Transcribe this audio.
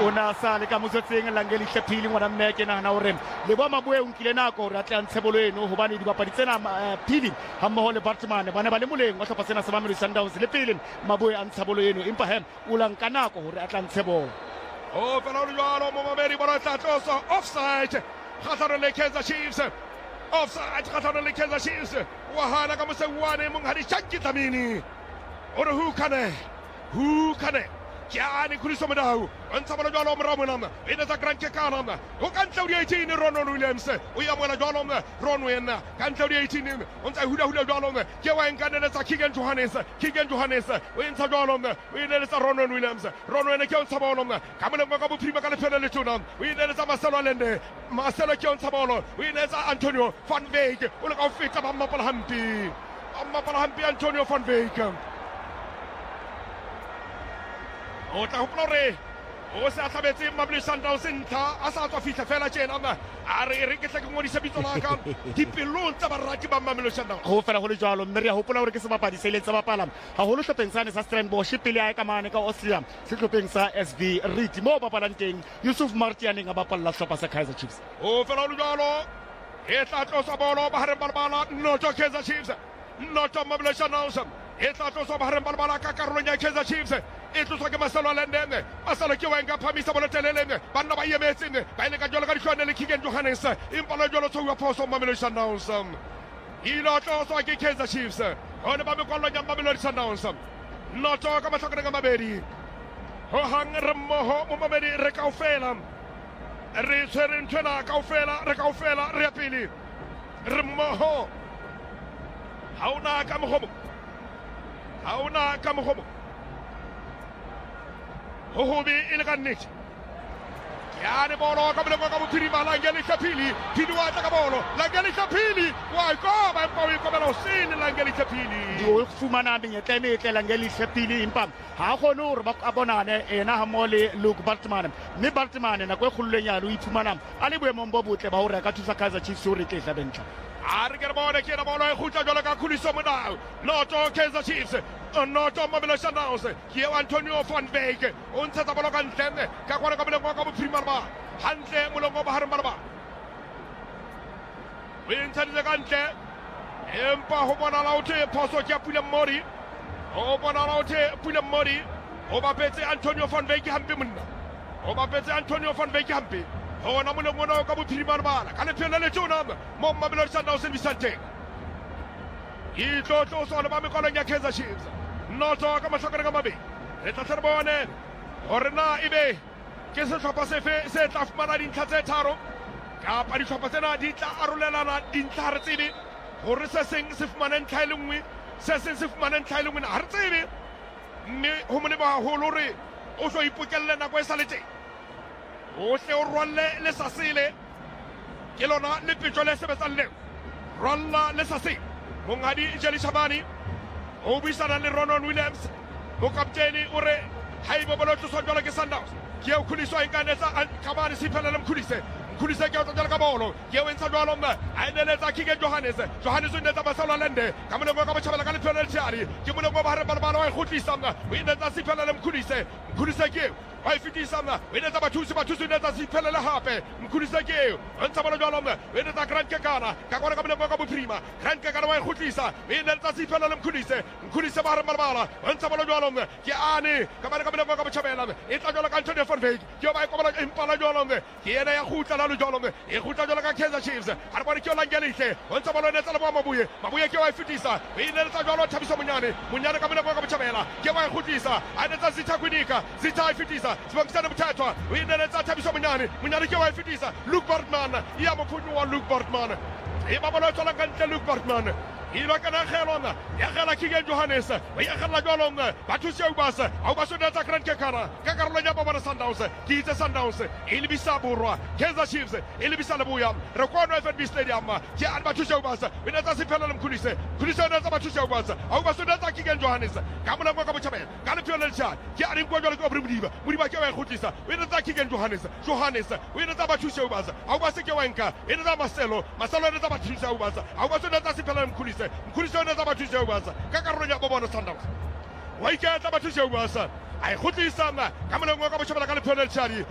ona sale ka motsetseng Langeli Hlaphili ngwana mme ke nahana hore le bo Maboe o nkile nako hore a tla ntshebolo eno hobane dibapadi tsena Phili ha mmoho le Bartman bana ba le moleng wa hlopha sena sa Mamelodi Sundowns le pele Maboe a ntshebolo eno empa o la nka nako hore a tla ntshebolo fela le jwalo mo mamedi bona tla tlosa offside kgahlano le Kaizer Chiefs offside kgahlano le Kaizer Chiefs wa hana ka mosewane monghadi Shaki Dlamini ore who can Kiani Kuliso Medau, and Sabala Jolom Ramunam, in the Grand Kekanam, who can't tell the 18 Ron Williams, we are one of Jolom, Ronwin, can't tell the 18 on Huda Jolom, Kiwan Canada, Kigan Johannes, Win Sajolom, we let us Ron Williams, Ronwin Kion Sabolom, Kamala Prima California, we let us Marcelo Lende, Marcelo Kion Sabolo, we let us Antonio Van Veek, who look out fit of Mapalhampi, Antonio Van Veek. Ota hoplore o sa tlabetse Mamelodi Sundowns ntlha a sa tswa fihla fela tjena a re re ke tla ke ngodisa bitso la ka dipelong tsa barati ba Mamelodi Sundowns go fela go le jalo mme re a hopola hore ke sebapadi se ileng tsa bapala haholo hlopheng sane sa Stellenbosch pele a ka mane ka Austria sehlopheng sa SV Reed mo bapalang teng Yusuf Martianeng a bapalla hlopha sa Kaizer Chiefs o fela le jalo e tla tlosa bolo ba hare balbala noto Kaizer Chiefs noto Mamelodi Sundowns e tla tlosa ba hare balbala ka karolong ya Kaizer Chiefs e tloswa ke Marcelo Lende Marcelo ke wenga phamisa bolo teleleng banna ba yemetseng ba ile ka jolo ka dihlwane le Kigen Johannes impa lo jolo tswa phoso Mamelodi Sundowns ilo tloswa ke Kaizer Chiefs hone ba mekwallo ya Mamelodi Sundowns noto ka mahlakore ka mabedi ho hang re mmoho mo mabedi re kaofela re tshwere ntwena kaofela re ya pele re mmoho hauna ka mogomo Hobi ile ka nnete Kiane bolo ka boleko ka bophirima Langeli Hlaphili Phidwa tsa ka bolo Langeli Hlaphili wa go ba mpa go bela usini Langeli Hlaphili o fumana menyetla e metle Langeli Hlaphili empa ha gone hore ba abonane ena ha mole Luke Bartman mme Bartman na go kgololeng yalo o ifumana a le boemong bo botle ba hore ka thusa Kaizer Chiefs hore ke tla bentla a re ke bone ke na bolo e khutla jolo ka Khuliso Modau noto Kaizer Chiefs noto Mamelodi Sundowns ke Antonio Van Veek o ntshetsa bolo ka ntle ka kwara ka boleko ka bophirima ba hantle molongo ba hare ba o ntsheditse ka ntle empa ho bona la uthe phoso ke Pula Mori o bona la uthe Pula Mori o bapetse Antonio Van Veek hampe monna o bapetse Antonio Van Veek hampe hona molongo na ka bophirima ba ka le phela le tsona mo Mamelodi Sundowns bisante itlo sona ba mekolong ya Kaizer Chiefs noto ka mahlakore ka mabe re tla tserbone hore na ibe ke sehlopha sefe se tla fumana dintlha tse tharo kapa dihlopha tsena di tla arolelana dintlha re tsebe hore se seng se fumana ntlha ile nngwe se seng se fumana ntlha ile nngwe ha re tsebe mme ho mone ba holo re o tlo ipokelle nako e saletse o hle o rwalle le sasile ke lona le petjo le sebetsang le rwalla le sasile monghadi Jeli Shabani o buisana le Ron Williams mo kapteni o re haibo bolo tsoso jwalo ke Sundowns ke o khuliswa inganetsa Kabani siphela le mkhulise ke o tsala ka bolo ke o ntsa jwalo mma a eneletsa Kigen Johannes o netsa Marcelo Lende ka mona go ka botjhabela ka lephelo le tiari ke mona go ba hare balabala wa ikhutlisa mna o netsa siphela le mkhulise ke wa ifitisa mna o netsa bathusi netsa siphela le hape mkhulise ke o ntsa bolo jwalo mna o netsa Grand Kekana ka kwara ka mona go ka boprima Grand Kekana wa ikhutlisa o netsa siphela le mkhulise ba hare balabala o ntsa bolo jwalo mna ke ane ka mona go ka botjhabela e tla jwalo ka Antonio Van Veek ke ba ikobala impala jwalo mna ke ena ya khutla la jwalo e khutla jwalo ka Kaizer Chiefs ha re bone ke o Langelihle o ntsa bolo netsa le bo Maboe ke wa ifitisa e ne tsa jwalo Thabiso Munyane ka mona go ka botjhabela ke wa ikhutlisa a netsa Zitha Kwinika Zitha ifitisa sibongisana Mthathwa o ne netsa Thabiso Munyane ke wa ifitisa Luke Bartman ya mophunyu wa Luke Bartman e ba bolo tsala ka ntle Luke Bartman ilo kana khelona ya khala Kigen Johannes ya khala jwalong bathusi o basa netsa Grand Kekana ka karolo ya Mamelodi Sundowns ke itse Sundowns e lebisa borwa Kaizer Chiefs e lebisa Leboya re kono FNB Stadium ke an bathusi o basa o netsa siphela le mkhulise netsa bathusi o basa netsa Kigen Johannes ka mona go ka botjhabela ka le phelo le tshana ke a rinko jwalo ka Mudiba ke wa ikhutlisa o netsa Kigen Johannes o netsa bathusi o basa ke wa nka e netsa Marcelo netsa bathusi o basa netsa siphela le mkhulise netsa bathusi o basa ka karolo ya Mamelodi Sundowns wa iketla bathusi o basa a ikhutlisa mna ka mona go ka botjhabela ka le phelo le tshana